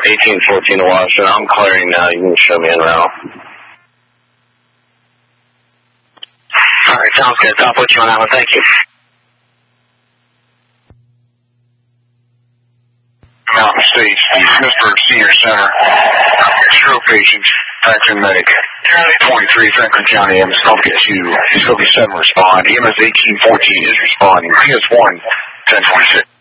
1814 to Washington. I'm clearing now. You can show me en route. All right, sounds good. I'll put you on that one. Thank you. Mountain States, the Smithburg Senior Center. Stroke patient, Franklin Medic. 23 Franklin County, Muskogee 2, Muskogee 7 respond. EMS 1814 is responding. PS1, 1026.